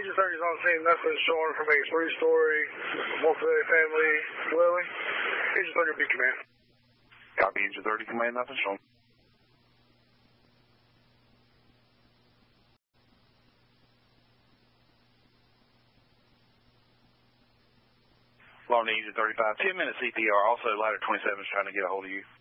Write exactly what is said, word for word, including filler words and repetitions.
Agent thirty is on scene. Nothing showing from a three-story, multi-family dwelling. Agent thirty, be command. Copy, Agent thirty, command, nothing showing. Law Agent thirty-five, ten minute C P R. Also, Ladder twenty-seven is trying to get a hold of you.